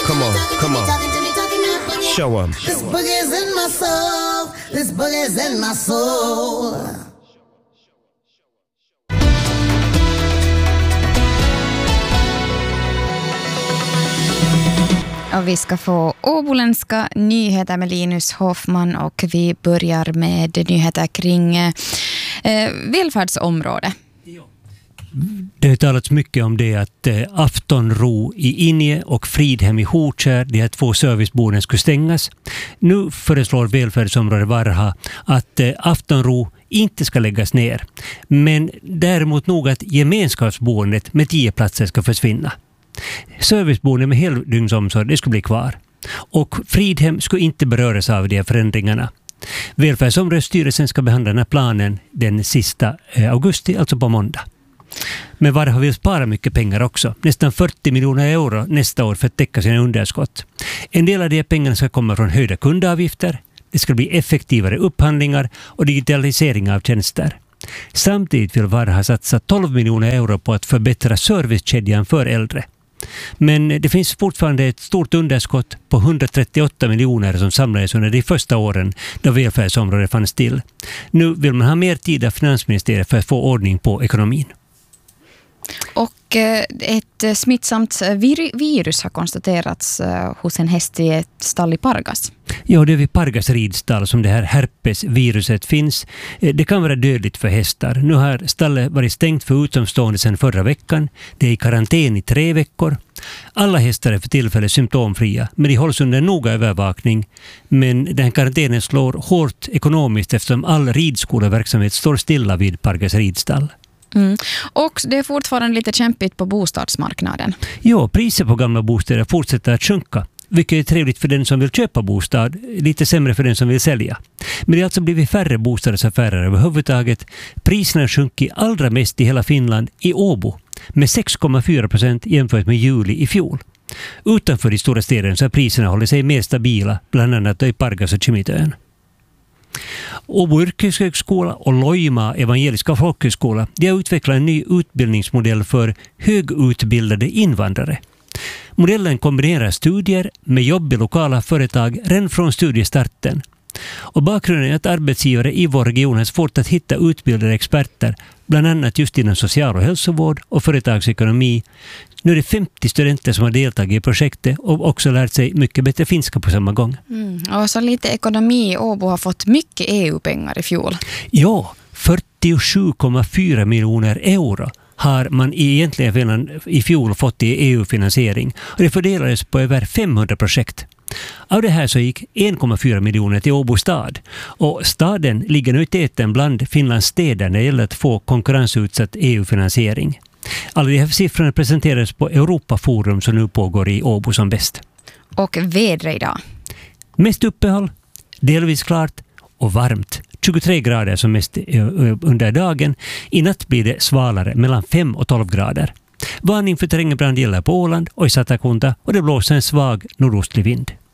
Come on, come on. Show 'em. This boogie's in my soul. This boogie's in my soul. Och vi ska få åboländska nyheter med Linus Hoffman och vi börjar med nyheter kring välfärdsområdet. Det har talats mycket om det att Aftonro i Inje och Fridhem i Hotskär, de här 2 serviceboenden, skulle stängas. Nu föreslår välfärdsområdet Varha att Aftonro inte ska läggas ner. Men däremot nog att gemenskapsboendet med 10 platser ska försvinna. Serviceboende med heldygnsomsorg, det skulle bli kvar. Och Fridhem skulle inte beröras av de här förändringarna. Välfärdsområdesstyrelsen ska behandla den här planen den sista augusti, alltså på måndag. Men Varha vill spara mycket pengar också. Nästan 40 miljoner euro nästa år för att täcka sina underskott. En del av de här pengarna ska komma från höjda kundavgifter. Det ska bli effektivare upphandlingar och digitalisering av tjänster. Samtidigt vill Varha satsa 12 miljoner euro på att förbättra servicekedjan för äldre. Men det finns fortfarande ett stort underskott på 138 miljoner som samlades under de första åren då välfärdsområdet fanns till. Nu vill man ha mer tid av finansministeriet för att få ordning på ekonomin. Och ett smittsamt virus har konstaterats hos en häst i ett stall i Pargas. Ja, det är vid Pargas ridstall som det här herpesviruset finns. Det kan vara dödligt för hästar. Nu har stallet varit stängt för utomstående sedan förra veckan. Det är i karantän i 3 veckor. Alla hästar är för tillfället symptomfria, men de hålls under noga övervakning. Men den karantänen slår hårt ekonomiskt eftersom all ridskoleverksamhet står stilla vid Pargas ridstall. Och det är fortfarande lite kämpigt på bostadsmarknaden. Ja, priser på gamla bostäder fortsätter att sjunka. Vilket är trevligt för den som vill köpa bostad, lite sämre för den som vill sälja. Men det har alltså blivit färre bostadsaffärer överhuvudtaget. Priserna sjunkit allra mest i hela Finland i Åbo med 6,4% jämfört med juli i fjol. Utanför de stora städerna så har priserna hållit sig mer stabila, bland annat i Pargas och Kimitön. Åbo yrkeshögskola och Loima evangeliska folkhögskola, de har utvecklat en ny utbildningsmodell för högutbildade invandrare. Modellen kombinerar studier med jobb i lokala företag redan från studiestarten. Och bakgrunden är att arbetsgivare i vår region har svårt att hitta utbildade experter, bland annat just inom social- och hälsovård och företagsekonomi. Nu är det 50 studenter som har deltagit i projektet och också lärt sig mycket bättre finska på samma gång. Och så lite ekonomi. Åbo har fått mycket EU-pengar i fjol. Ja, 47,4 miljoner euro har man egentligen i fjol fått i EU-finansiering. Och det fördelades på över 500 projekt. Av det här så gick 1,4 miljoner till Åbo stad. Och staden ligger nu i täten bland Finlands städer när det gäller att få konkurrensutsatt EU-finansiering. Alla de här siffrorna presenterades på Europaforum som nu pågår i Åbo som bäst. Och vädret idag? Mest uppehåll, delvis klart och varmt. 23 grader som mest under dagen. I natt blir det svalare mellan 5 och 12 grader. Varning för terrängbrand gäller på Åland och i Satakunta och det blåser en svag nordostlig vind.